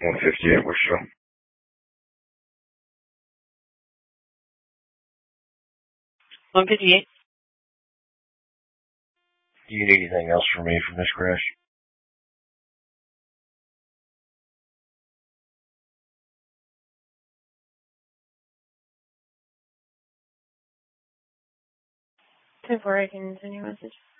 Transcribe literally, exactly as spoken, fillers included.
one fifty-eight, we're still. one fifty-eight. Do you need anything else from me from this crash? ten four, I can send you a message.